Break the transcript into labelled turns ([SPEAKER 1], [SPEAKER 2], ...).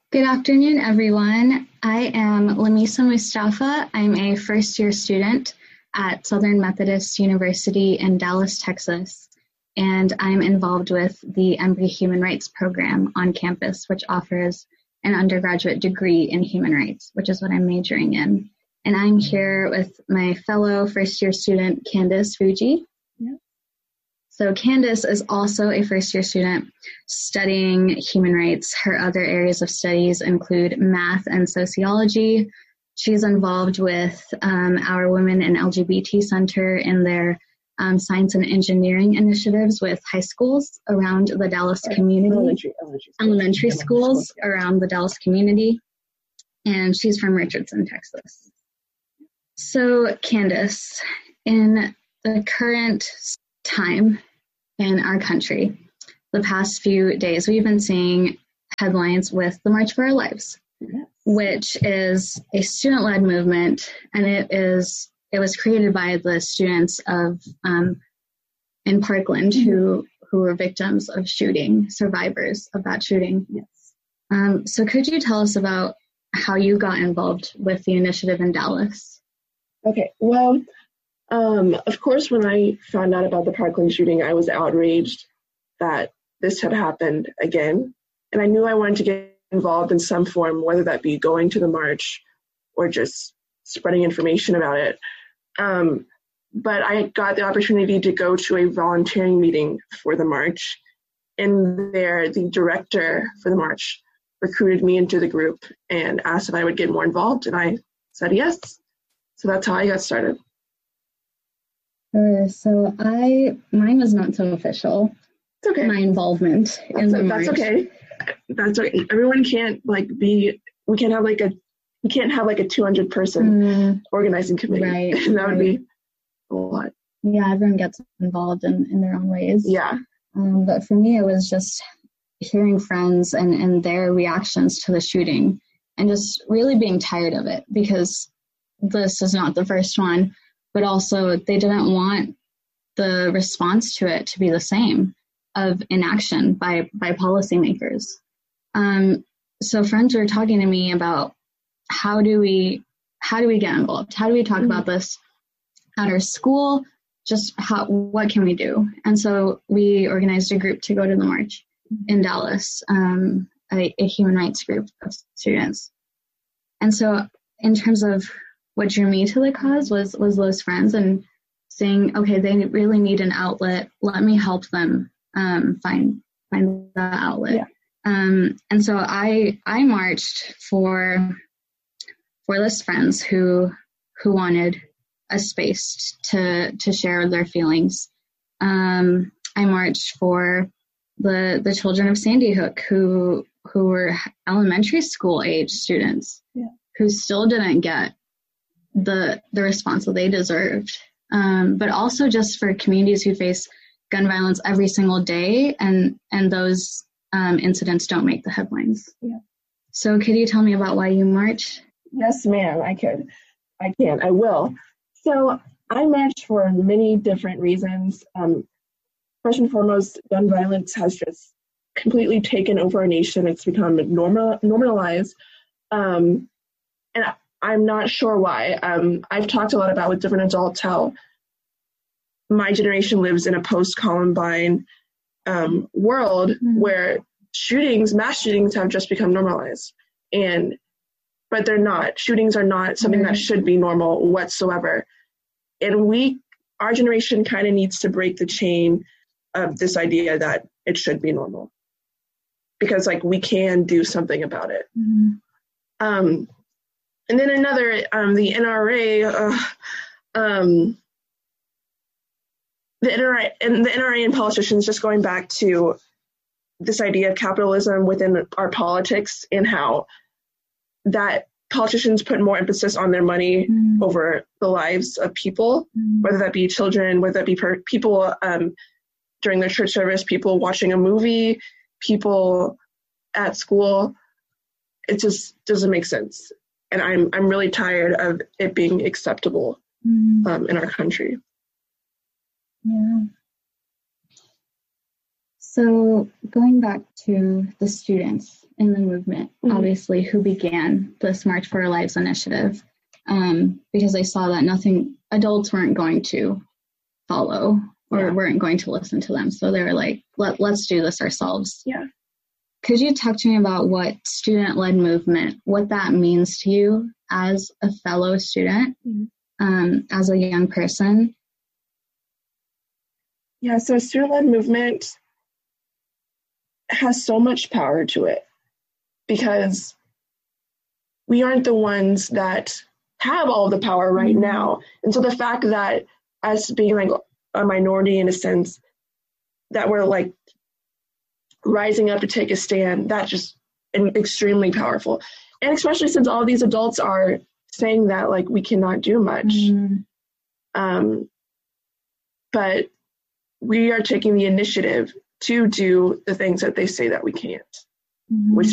[SPEAKER 1] Good afternoon, everyone. I am Lamisa Mustafa. I'm a first-year student at Southern Methodist University in Dallas, Texas, and I'm involved with the Embry Human Rights Program on campus, which offers an undergraduate degree in human rights, which is what I'm majoring in. And I'm here with my fellow first-year student, Candace Fuji. So Candace is also a first-year student studying human rights. Her other areas of studies include math and sociology. She's involved with our Women in LGBT Center in their science and engineering initiatives with high schools around the Dallas community, elementary schools around the Dallas community, and she's from Richardson, Texas. So Candace, in the current time in our country, the past few days, we've been seeing headlines with the March for Our Lives, which is a student-led movement, and it was created by the students of in Parkland who were victims of shooting, survivors of that shooting. Yes. So could you tell us about how you got involved with the initiative in Dallas?
[SPEAKER 2] Okay, well, of course, when I found out about the Parkland shooting, I was outraged that this had happened again. And I knew I wanted to get involved in some form, whether that be going to the march or just spreading information about it. But I got the opportunity to go to a volunteering meeting for the march. And there, the director for the march recruited me into the group and asked if I would get more involved. And I said yes. So that's how I got started.
[SPEAKER 1] So mine was not so official.
[SPEAKER 2] It's okay.
[SPEAKER 1] My involvement in the march.
[SPEAKER 2] That's okay. Everyone can't we can't have like a 200 person organizing committee.
[SPEAKER 1] Right.
[SPEAKER 2] That would be a lot.
[SPEAKER 1] Yeah, everyone gets involved in their own ways.
[SPEAKER 2] Yeah.
[SPEAKER 1] But for me, it was just hearing friends and their reactions to the shooting and just really being tired of it, because this is not the first one. But also they didn't want the response to it to be the same, of inaction by policymakers. So friends were talking to me about how do we get involved? How do we talk about this at our school? Just what can we do? And so we organized a group to go to the march in Dallas, a human rights group of students. And so in terms of what drew me to the cause was those friends and saying, okay, they really need an outlet. Let me help them find that outlet. Yeah. And so I marched for those friends who wanted a space to share their feelings. I marched for the children of Sandy Hook who were elementary school age students who still didn't get the response that they deserved, but also just for communities who face gun violence every single day, and those incidents don't make the headlines. Yeah. So could you tell me about why you march?
[SPEAKER 2] Yes, ma'am, I will. So I march for many different reasons. First and foremost, gun violence has just completely taken over our nation. It's become normalized. And I'm not sure why. I've talked a lot about with different adults how my generation lives in a post-Columbine world where mass shootings have just become normalized. But they're not. Shootings are not something that should be normal whatsoever. And our generation kind of needs to break the chain of this idea that it should be normal. Because we can do something about it. Mm-hmm. And then another, the NRA, the NRA and politicians, just going back to this idea of capitalism within our politics and how that politicians put more emphasis on their money over the lives of people, whether that be children, whether that be people during their church service, people watching a movie, people at school. It just doesn't make sense. And I'm really tired of it being acceptable in our country.
[SPEAKER 1] Yeah. So going back to the students in the movement, obviously, who began this March for Our Lives initiative, because they saw that adults weren't going to follow or weren't going to listen to them. So they were like, let's do this ourselves.
[SPEAKER 2] Yeah.
[SPEAKER 1] Could you talk to me about what student-led movement, what that means to you as a fellow student, as a young person?
[SPEAKER 2] Yeah, so student-led movement has so much power to it because we aren't the ones that have all the power right now. And so the fact that us being like a minority in a sense, that we're like rising up to take a stand, that's just extremely powerful. And especially since all these adults are saying that like we cannot do much. But we are taking the initiative to do the things that they say that we can't, which